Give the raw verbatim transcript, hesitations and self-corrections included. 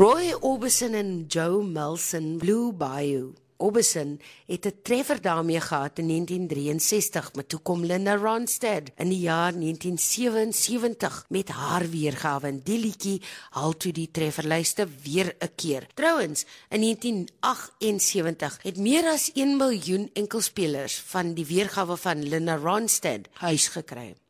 Roy Orbison en Joe Milson, Blue Bayou. Orbison het 'n treffer daarmee gehad in negentien drieënsestig, maar toe kom Linda Ronstadt in die jaar negentien sewensewentig met haar weergawe en die liedjie haal toe die trefferlyste weer 'n keer. Trouwens, in negentien agtensewentig het meer as een miljoen enkelspelers van die weergawe van Linda Ronstadt huis gekry.